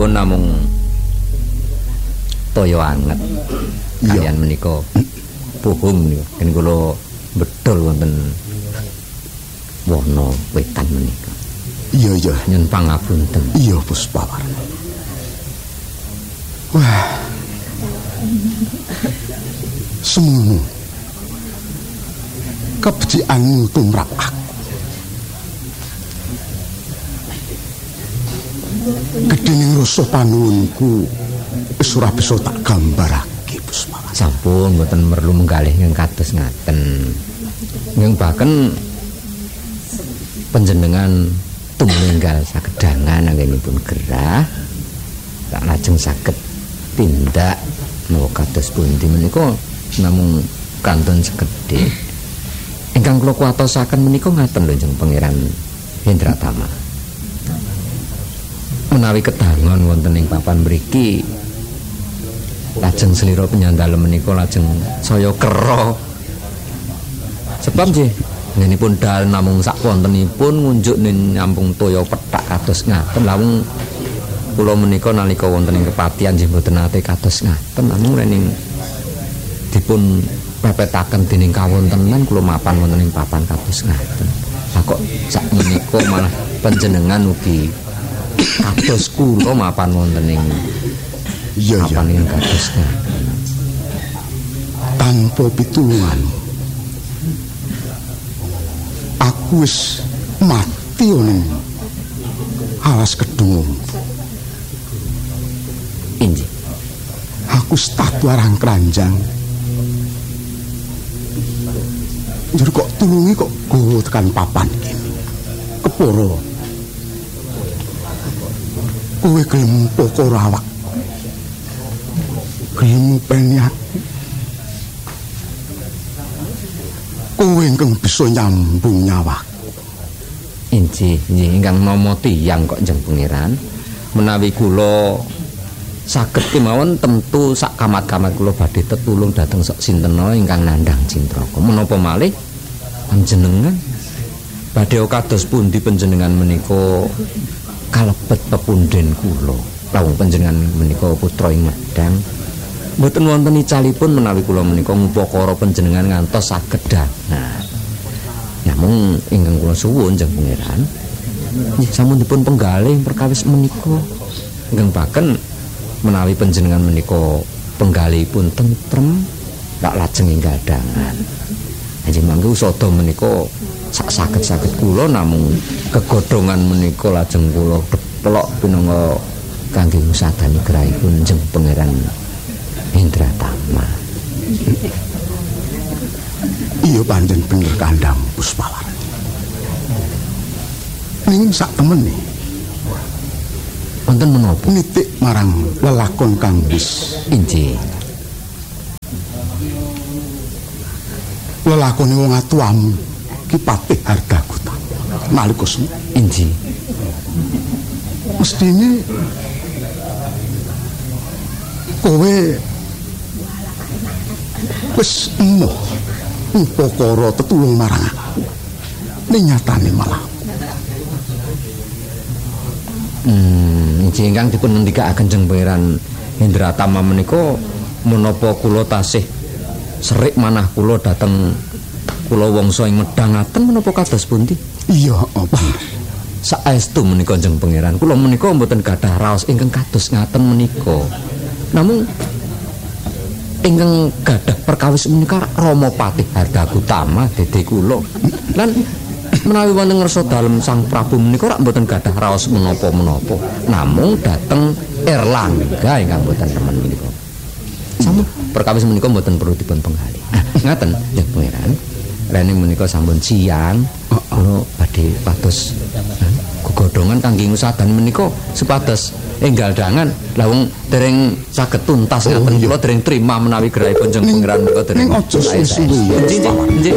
pun namung toya anget. Kaliyan menika puhung niku. Yen kula bedol wonten wana wetan menika. Iya. Nyun pangapunten. Iya, Puspawarna. Wah. Semono. Kabecikanmu tumrap aku. Gedhening rasa panuwunku wis ora bisa tak gambarake, Puspawarna. Sampun mboten perlu menggalih ing kados ngaten. Ing baken panjenengan tuminggal sakedangan anggenipun gerah tak lajeng saged tindak menawa kados pundi menika namung kanton sekedhik. Ingkang kula kuwatosaken menika ngaten lho Jeng Pangeran Hendratama. Menawi kedangon wonten ing papan mriki lajeng slira penyandalem menika lajeng saya kera. Sebab nggih ngenipun dal namung sak wontenipun ngunjuk nyampung toya pethak kados ngaten. Lawung kula menika nalika wonten ing kepatihan nggih mboten nate kados ngaten. Namung rening dipun pepetaken dening kawontenan kula mapan wonten ing papan kados ngaten. Lah kok sak menika malah panjenengan ugi kados kula mapan wonten ing papan ing kados ngaten. Tanpa pitulungan aku wis mati ning alas kedung. Inji. Aku statu arang keranjang. Njur kok tulungi kok go tekan papan kene. Keporo. Kowe gelem pokok awak. Gelem peni aku. Kowe ingkang bisa nyambung nyawa. Inji, ingkang nama tiyang kok Jeng Pangeran. Menawi kula saged kemawon tentu sak kamat-kamat kula badhe tetulung dhateng sok sintena ingkang nandhang Cintraka. Menapa malih panjenengan badhe kados pundi panjenengan menika kalebet pepundhen kula. Lawung panjenengan menika putra ing Medang. Mboten wonten icalipun menawi kula menika ngupakara panjenengan ngantos saged dangan. Namung ingkang kula suwun Jeng Pangeran, nggih sampun dipun penggalih perkawis menika. Ingkang baken menawi panjenengan menika penggalihipun tentrem tak lajeng enggal dangan. Nggih mangke usada menika sak saged-saged kula namung kegodhongan menika lajeng kula deplok pinangka kangge ngusadani grahipun Jeng Pangeran Hendratama. Iya pancen bener kandhang Puspawarna. Ning sak temene wonten menapa nitik marang lelakon kang wis inji. Lelakone wong atuamu ki Patih Hardaguta. Nalika inji. Mestine kowe wis emoh upakara tetulung marang aku. Ning nyatane malah ingkang dipun ngendikaaken Jeng Pangeran Hendratama menika menapa kula tasih serik manah kula dhateng kula wangsa ing Medang ngaten menapa kados pundi? Iya, apa? Saestu menika Jeng Pangeran kula menika mboten gadah raos ingkang kados ngaten menika. Namung ingkang gadah perkawis menika Rama Patih Hardakutama dede kula. Lan menawi wonten ngersa dalem Sang Prabu menika rak mboten gadah raos menapa-menapa. Namung dhateng Erlangga ingkang mboten remen menika. Sampun perkawis menika mboten perlu dipun penggalih. Ngaten Jeng Pangeran. Rene menika sampun siang kula badhe pados gegodhongan kangge ngusadan menika supados enggal dangan lawung dereng saged tuntas ngaten kula dereng trima menawi gerahipun Jeng Pangeran menika dereng aja suwe-suwe. Nggih